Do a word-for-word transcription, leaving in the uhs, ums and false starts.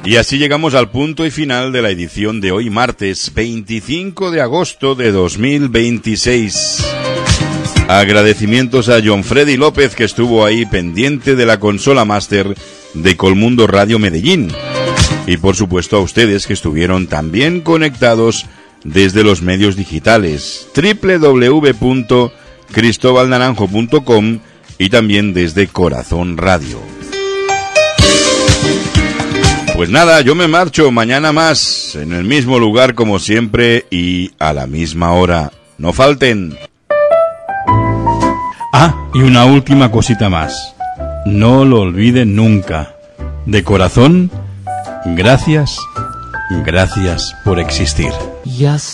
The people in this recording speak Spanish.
Y así llegamos al punto y final de la edición de hoy, martes veinticinco de agosto de dos mil veintiséis. Agradecimientos a John Freddy López, que estuvo ahí pendiente de la consola máster de Colmundo Radio Medellín. Y por supuesto a ustedes, que estuvieron también conectados desde los medios digitales doble u doble u doble u punto cristóbal naranjo punto com y también desde Corazón Radio. Pues nada, yo me marcho, mañana más, en el mismo lugar como siempre y a la misma hora. No falten. Ah, y una última cosita más. No lo olviden nunca. De corazón, gracias, gracias por existir. Yes.